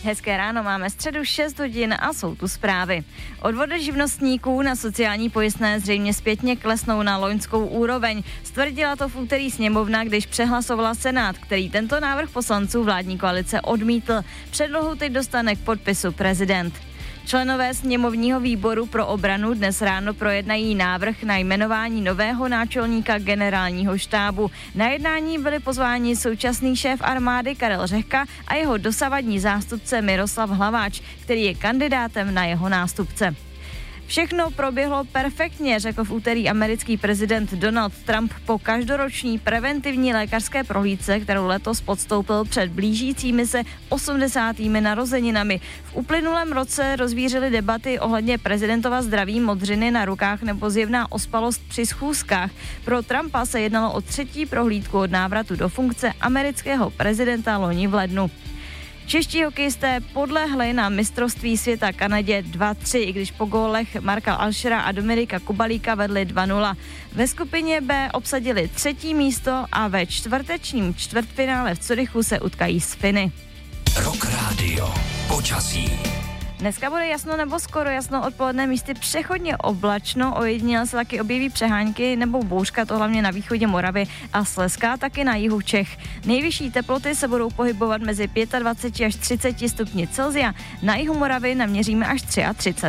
Hezké ráno, máme středu 6 hodin a jsou tu zprávy. Odvody živnostníků na sociální pojistné zřejmě zpětně klesnou na loňskou úroveň. Stvrdila to v úterý sněmovna, když přehlasovala Senát, který tento návrh poslanců vládní koalice odmítl. Předlohu teď dostane k podpisu prezident. Členové sněmovního výboru pro obranu dnes ráno projednají návrh na jmenování nového náčelníka generálního štábu. Na jednání byli pozváni současný šéf armády Karel Řehka a jeho dosavadní zástupce Miroslav Hlaváč, který je kandidátem na jeho nástupce. Všechno proběhlo perfektně, řekl v úterý americký prezident Donald Trump po každoroční preventivní lékařské prohlídce, kterou letos podstoupil před blížícími se 80. narozeninami. V uplynulém roce rozvířily debaty ohledně prezidentova zdraví, modřiny na rukách nebo zjevná ospalost při schůzkách. Pro Trumpa se jednalo o třetí prohlídku od návratu do funkce amerického prezidenta loni v lednu. Čeští hokejisté podlehli na mistrovství světa Kanadě 2-3, i když po gólech Marka Alšera a Dominika Kubalíka vedli 2-0. Ve skupině B obsadili třetí místo a ve čtvrtečním čtvrtfinále v Curychu se utkají s Finy. Rock Radio. Počasí. Dneska bude jasno nebo skoro jasno, odpoledne místy přechodně oblačno, ojediněle se taky objeví přehánky nebo bouřka, to hlavně na východě Moravy a Slezska, taky na jihu Čech. Nejvyšší teploty se budou pohybovat mezi 25 až 30 stupni Celsia, na jihu Moravy naměříme až 33.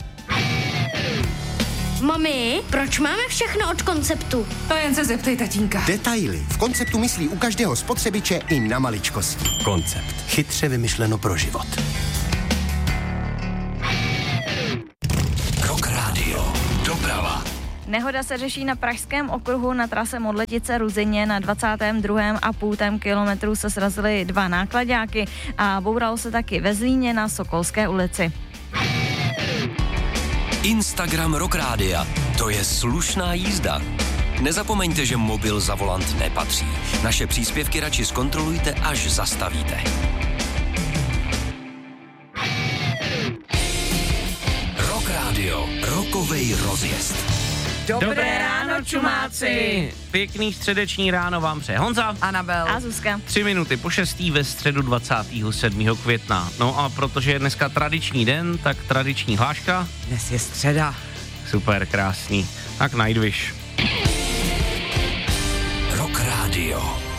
Mami, proč máme všechno od Konceptu? To jen se zeptej tatínka. Detaily. V Konceptu myslí u každého spotřebiče i na maličkosti. Koncept. Chytře vymyšleno pro život. Rock Radio. Doprava. Nehoda se řeší na pražském okruhu na trase Modletice-Ruzyně. Na 22,5 kilometru se srazily dva náklaďáky a bouralo se taky ve Zlíně na Sokolské ulici. Instagram Rock Rádia. To je slušná jízda. Nezapomeňte, že mobil za volant nepatří. Naše příspěvky radši zkontrolujte, až zastavíte. Rock Radio. Rokovej rozjezd. Dobré ráno, čumáci! Pěkný středeční ráno vám přeje Honza, Anabel A Zuzka. 3 minuty po 6. ve středu 27. května. No a protože je dneska tradiční den, tak tradiční hláška. Dnes je středa. Super, krásný. Tak Nightwish. Rock Radio.